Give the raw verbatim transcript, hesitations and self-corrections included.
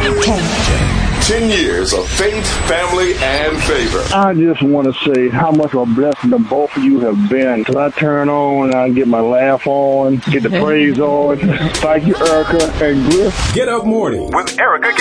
Ten years of faith, family, and favor. I just want to say how much of a blessing the both of you have been. Because I turn on and I get my laugh on, get the praise on. Thank you, Erica and Griff. Get Up Morning with Erica.